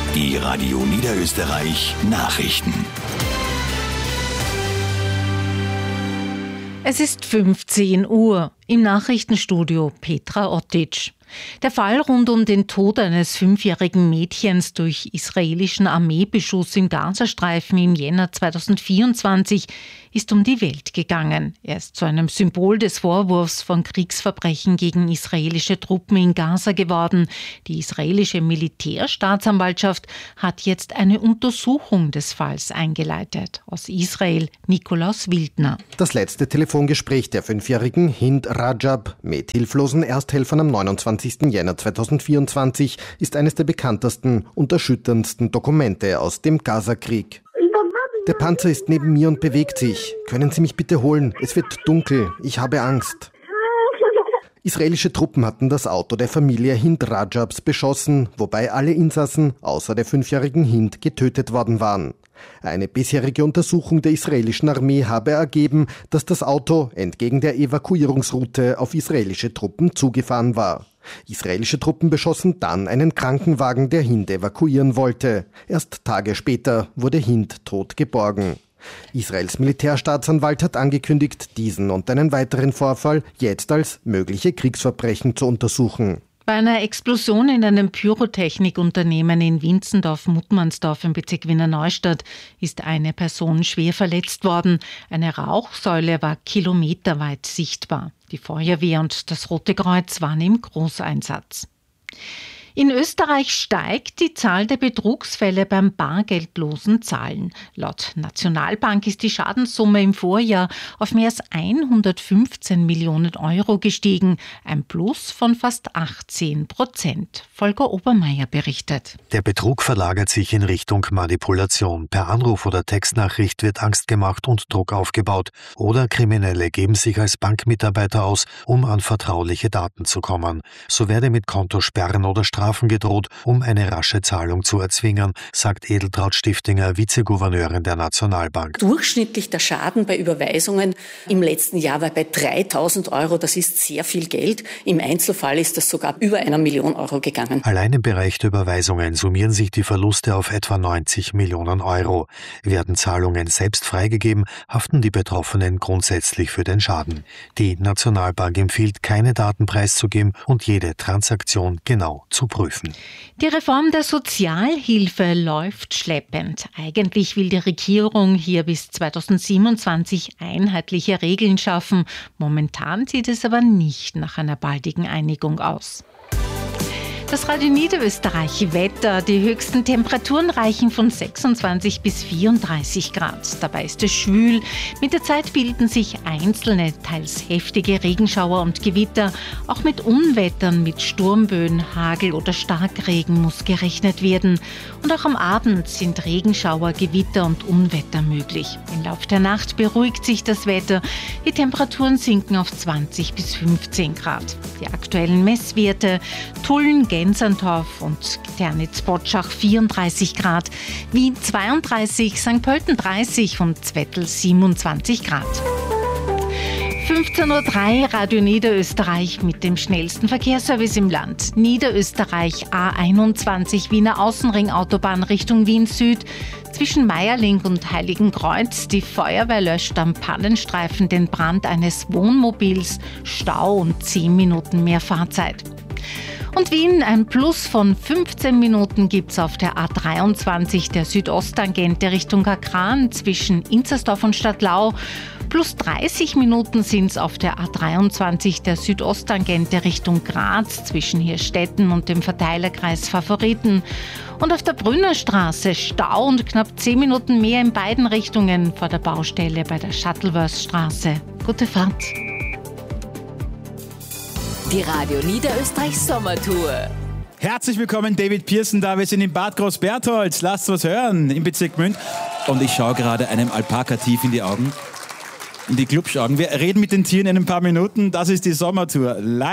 Die Radio Niederösterreich Nachrichten. Es ist 15 Uhr. Im Nachrichtenstudio Petra Ottic. Der Fall rund um den Tod eines 5-jährigen Mädchens durch israelischen Armeebeschuss im Gazastreifen im Jänner 2024 ist um die Welt gegangen. Er ist zu einem Symbol des Vorwurfs von Kriegsverbrechen gegen israelische Truppen in Gaza geworden. Die israelische Militärstaatsanwaltschaft hat jetzt eine Untersuchung des Falls eingeleitet. Aus Israel Nikolaus Wildner. Das letzte Telefongespräch der 5-jährigen Hind Rajab mit hilflosen Ersthelfern am 29. Jänner 2024 ist eines der bekanntesten und erschütterndsten Dokumente aus dem Gaza-Krieg. Der Panzer ist neben mir und bewegt sich. Können Sie mich bitte holen? Es wird dunkel. Ich habe Angst. Israelische Truppen hatten das Auto der Familie Hind Rajabs beschossen, wobei alle Insassen außer der 5-jährigen Hind getötet worden waren. Eine bisherige Untersuchung der israelischen Armee habe ergeben, dass das Auto entgegen der Evakuierungsroute auf israelische Truppen zugefahren war. Israelische Truppen beschossen dann einen Krankenwagen, der Hind evakuieren wollte. Erst Tage später wurde Hind tot geborgen. Israels Militärstaatsanwalt hat angekündigt, diesen und einen weiteren Vorfall jetzt als mögliche Kriegsverbrechen zu untersuchen. Bei einer Explosion in einem Pyrotechnikunternehmen in Winzendorf-Muttmannsdorf im Bezirk Wiener Neustadt ist eine Person schwer verletzt worden. Eine Rauchsäule war kilometerweit sichtbar. Die Feuerwehr und das Rote Kreuz waren im Großeinsatz. In Österreich steigt die Zahl der Betrugsfälle beim bargeldlosen Zahlen. Laut Nationalbank ist die Schadenssumme im Vorjahr auf mehr als 115 Millionen Euro gestiegen, ein Plus von fast 18%. Volker Obermeier berichtet. Der Betrug verlagert sich in Richtung Manipulation. Per Anruf oder Textnachricht wird Angst gemacht und Druck aufgebaut. Oder Kriminelle geben sich als Bankmitarbeiter aus, um an vertrauliche Daten zu kommen. So werde mit Kontosperren oder Strafen gedroht, um eine rasche Zahlung zu erzwingen, sagt Edeltraud Stiftinger, Vizegouverneurin der Nationalbank. Durchschnittlich der Schaden bei Überweisungen im letzten Jahr war bei 3.000 Euro. Das ist sehr viel Geld. Im Einzelfall ist das sogar über 1 Million Euro gegangen. Allein im Bereich der Überweisungen summieren sich die Verluste auf etwa 90 Millionen Euro. Werden Zahlungen selbst freigegeben, haften die Betroffenen grundsätzlich für den Schaden. Die Nationalbank empfiehlt, keine Daten preiszugeben und jede Transaktion genau zu prüfen. Die Reform der Sozialhilfe läuft schleppend. Eigentlich will die Regierung hier bis 2027 einheitliche Regeln schaffen. Momentan sieht es aber nicht nach einer baldigen Einigung aus. Das Radio Niederösterreich Wetter. Die höchsten Temperaturen reichen von 26 bis 34 Grad. Dabei ist es schwül. Mit der Zeit bilden sich einzelne, teils heftige Regenschauer und Gewitter. Auch mit Unwettern, mit Sturmböen, Hagel oder Starkregen muss gerechnet werden. Und auch am Abend sind Regenschauer, Gewitter und Unwetter möglich. Im Laufe der Nacht beruhigt sich das Wetter. Die Temperaturen sinken auf 20 bis 15 Grad. Die aktuellen Messwerte: Tulln, Gensandorf und Ternitz-Botschach 34 Grad, Wien 32, St. Pölten 30 und Zwettl 27 Grad. 15.03 Uhr, Radio Niederösterreich mit dem schnellsten Verkehrsservice im Land. Niederösterreich A21 Wiener Außenring Autobahn Richtung Wien Süd. Zwischen Meierling und Heiligenkreuz. Die Feuerwehr löscht am Pannenstreifen den Brand eines Wohnmobils. Stau und 10 Minuten mehr Fahrzeit. Und Wien, ein Plus von 15 Minuten gibt's auf der A23 der Südosttangente Richtung Kakran zwischen Inzersdorf und Stadtlau. Plus 30 Minuten sind's auf der A23 der Südosttangente Richtung Graz zwischen Hirstetten und dem Verteilerkreis Favoriten. Und auf der Brünnerstraße Stau und knapp 10 Minuten mehr in beiden Richtungen vor der Baustelle bei der Shuttleworth-Straße. Gute Fahrt! Die Radio Niederösterreich Sommertour. Herzlich willkommen, David Pearson, da wir sind in Bad Großbertholz. Lasst was hören im Bezirk Gmünd. Und ich schaue gerade einem Alpaka tief in die Augen, in die Glubschaugen. Wir reden mit den Tieren in ein paar Minuten. Das ist die Sommertour.